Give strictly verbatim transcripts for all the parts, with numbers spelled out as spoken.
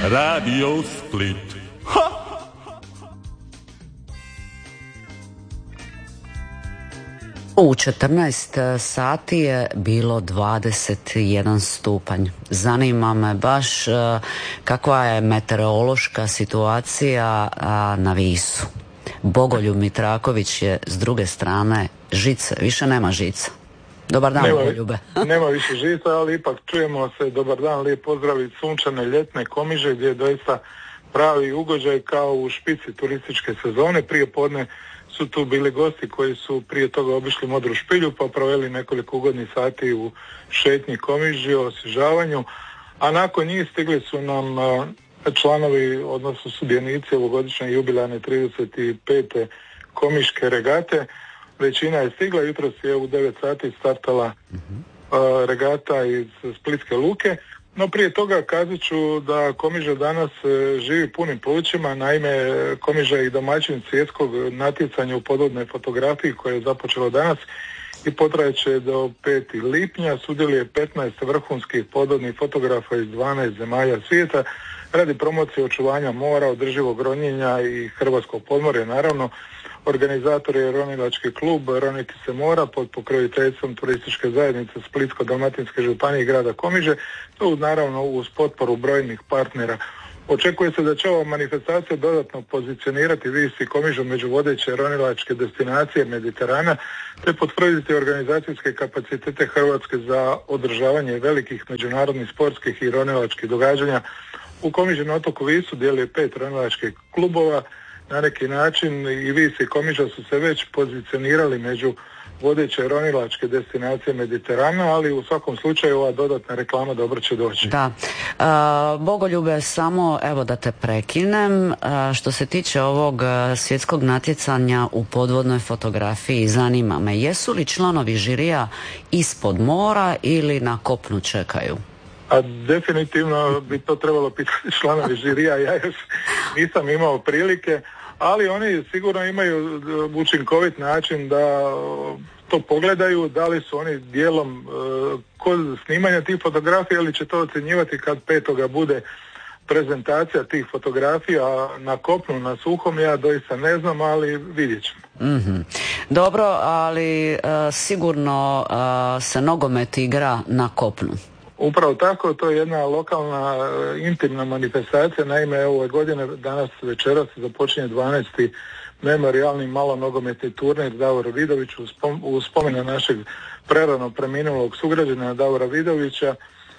Radio Split. Ha! U četrnaest sati je bilo dvadeset jedan stupanj. Zanima me baš kakva je meteorološka situacija na Visu. Bogoljub Mitraković je s druge strane žice, više nema žica. Dobar dan, Bogoljube. Nema više žica, ali ipak čujemo se. Dobar dan, lijep pozdrav iz sunčane ljetne Komiže, gdje je doista pravi ugođaj kao u špici turističke sezone. Prije podne su tu bili gosti koji su prije toga obišli Modru špilju, pa proveli nekoliko ugodnih sati u šetnji Komiži, osvježavanju, a nakon njih stigli su nam članovi, odnosno sudionici ovogodišnje jubilarne trideset pete komiške regate. Većina je stigla, jutros je u devet sati startala uh, regata iz Splitske luke, no prije toga kazat ću da Komiža danas uh, živi punim plućima. Naime, Komiža je i domaćin svjetskog natjecanja u podvodnoj fotografiji koje je započelo danas i potrajeće do petog lipnja. Sudjeluje petnaest vrhunskih podvodnih fotografa iz dvanaest zemalja svijeta radi promocije očuvanja mora, održivog ronjenja i hrvatskog podmorja. Naravno, organizator je ronilački klub Roniti se mora pod pokroviteljstvom turističke zajednice Splitsko-dalmatinske županije i grada Komiže, to naravno uz potporu brojnih partnera. Očekuje se da će ova manifestacija dodatno pozicionirati Vis i Komižu među vodeće ronilačke destinacije Mediterana, te potvrditi organizacijske kapacitete Hrvatske za održavanje velikih međunarodnih sportskih i ronilačkih događanja. U Komiži na otoku Visu djeluje pet ronilačkih klubova. Na neki način i Vis i Komiža su se već pozicionirali među vodeće ronilačke destinacije Mediterana, ali u svakom slučaju ova dodatna reklama dobro će doći. Da. E, Bogoljube, samo evo da te prekinem, e, što se tiče ovog svjetskog natjecanja u podvodnoj fotografiji, zanima me, jesu li članovi žirija ispod mora ili na kopnu čekaju? A definitivno bi to trebalo pitati članovi žirija, ja još nisam imao prilike, ali oni sigurno imaju učinkovit način da to pogledaju, da li su oni dijelom uh, kod snimanja tih fotografija ili će to ocjenjivati kad petoga bude prezentacija tih fotografija na kopnu, na suhom, ja doista ne znam, ali vidjet ćemo. Mm-hmm. Dobro, ali uh, sigurno uh, se nogomet igra na kopnu. Upravo tako, to je jedna lokalna intimna manifestacija. Naime, ove godine, danas večeras započinje dvanaesti memorijalni malonogometni turnir Davora Vidovića u spomenu našeg prerano preminulog sugrađana Davora Vidovića.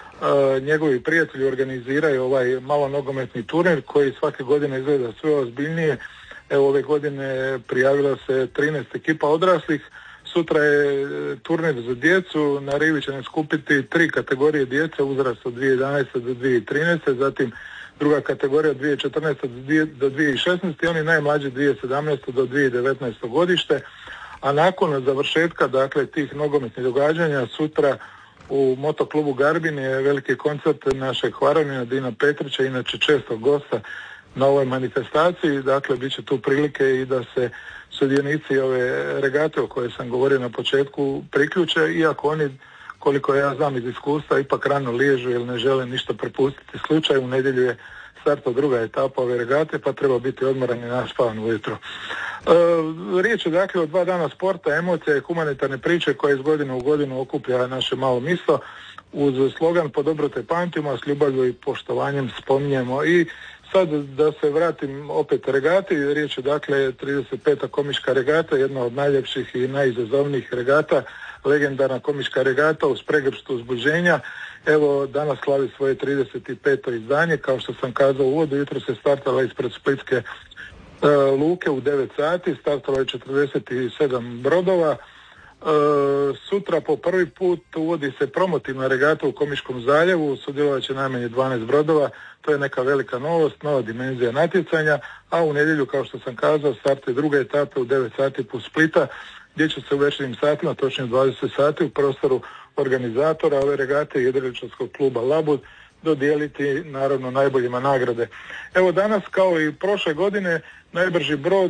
E, njegovi prijatelji organiziraju ovaj malonogometni turnir koji svake godine izgleda sve ozbiljnije. Evo, ove godine prijavila se trinaest ekipa odraslih. Sutra je turnir za djecu, na rivi će nas skupiti tri kategorije djece, uzrast od dvije tisuće jedanaeste do dvije tisuće trinaeste, zatim druga kategorija od dvije tisuće četrnaeste do dvije tisuće šesnaeste i oni najmlađi dvije tisuće sedamnaeste do dvije tisuće devetnaeste godište, a nakon završetka dakle tih nogometnih događanja sutra u motoklubu Garbin je veliki koncert našeg Hvaranina Dina Petrića, inače često gosta na ovoj manifestaciji. Dakle, bit će tu prilike i da se sudionici ove regate o kojoj sam govorio na početku priključe, iako oni, koliko ja znam iz iskustva, ipak rano liježu jer ne žele ništa prepustiti slučaju. U nedjelju je startao druga etapa ove regate, pa treba biti odmoran i naspavan ujutro. E, riječ je dakle o dva dana sporta, emocija i humanitarne priče koja iz godine u godinu okuplja naše malo misto. Uz slogan "Po dobro te pamtimo, s ljubavlju i poštovanjem spominjemo". I sad da se vratim opet regati, riječ je dakle trideset peta komiška regata, jedna od najljepših i najizazovnijih regata, legendarna komiška regata uz pregrštu uzbuđenja. Evo, danas slavi svoje trideset peto izdanje, kao što sam kazao u uvodu, jutro se startala ispred Splitske e, luke u devet sati, startalo je četrdeset sedam brodova. E, sutra po prvi put uvodi se promotivna regata u Komiškom zaljevu, sudjelovat će najmanje dvanaest brodova, to je neka velika novost, nova dimenzija natjecanja, a u nedjelju, kao što sam kazao, startuje druga etapa u devet sati put Splita, gdje će se u večernjim satima, točno dvadeset sati, u prostoru organizatora ove regate jedriličarskog kluba Labud dodijeliti naravno najboljima nagrade. Evo, danas kao i prošle godine najbrži brod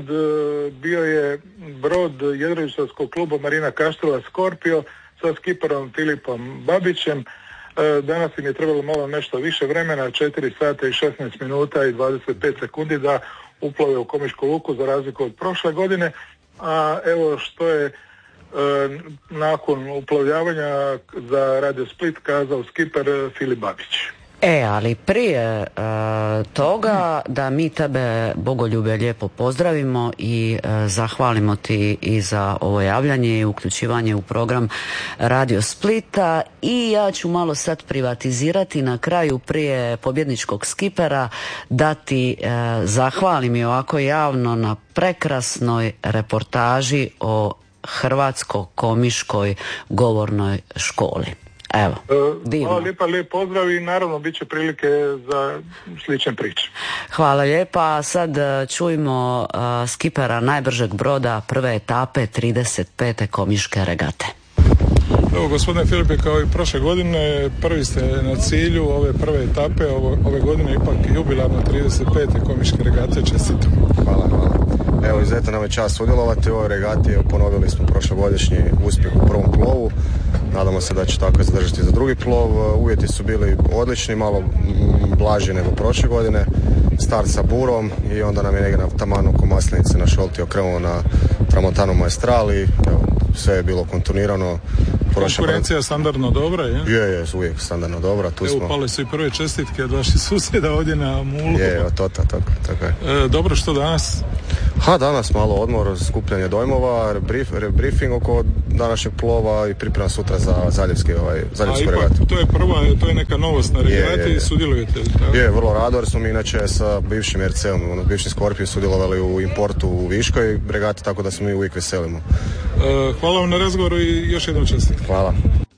bio je brod jedriličarskog kluba Marina Kaštela Skorpio sa skiperom Filipom Babićem. Danas im je trebalo malo nešto više vremena, četiri sata i šesnaest minuta i dvadeset pet sekundi da uplove u Komišku luku za razliku od prošle godine, a evo što je nakon uplovljavanja za Radio Split kazao skiper Filip Babić. E, ali prije uh, toga da mi tebe, Bogoljube, lijepo pozdravimo i uh, zahvalimo ti i za ovo javljanje i uključivanje u program Radio Splita, i ja ću malo sad privatizirati na kraju prije pobjedničkog skipera da ti uh, zahvalim i ovako javno na prekrasnoj reportaži o Hrvatsko-komiškoj govornoj školi. Evo, divno. Hvala lijepa, lijep pozdrav i naravno bit će prilike za slične priče. Hvala lijepa. Sad čujmo uh, skipera najbržeg broda prve etape trideset pete Komiške regate. Evo, gospodine Filipe, kao i prošle godine, prvi ste na cilju ove prve etape, ovo, ove godine ipak jubilarno trideset pete Komiške regate, čestitam. Hvala, hvala. Evo, izuzetno nam je čast sudjelovati u ovoj regati, ponovili smo prošlogodišnji uspjeh u prvom plovu, nadamo se da će tako i zadržati za drugi plov. Uvjeti su bili odlični, malo blaži nego prošle godine, start sa burom i onda nam je negdje na taman oko Maslenice na Šolti okrenuo na Tramontanu Maestrali, evo, sve je bilo kontinuirano. Konkurencija je standardno dobra, je? Je, je, uvijek standardno dobra. Tu Evo, smo... pale su i prve čestitke od vaših susjeda ovdje na Mulu. Je, je, to, tako, tako je. E, dobro, što danas? Ha, danas malo odmor, skupljanje dojmova, rebrief, rebriefing oko današnjeg plova i priprema sutra za zaljevski, ovaj, zaljevsku regatu. A ipak, to je prva, to je neka novost na regati i sudjelujete li? Tako? Je, vrlo rado, jer smo mi inače sa bivšim R C-om, ono, bivšim Skorpion sudjelovali u importu u Viškoj regati, tako da se mi uvijek veselimo. E, hvala vam na razgovoru i još jednom čestitke. Hvala.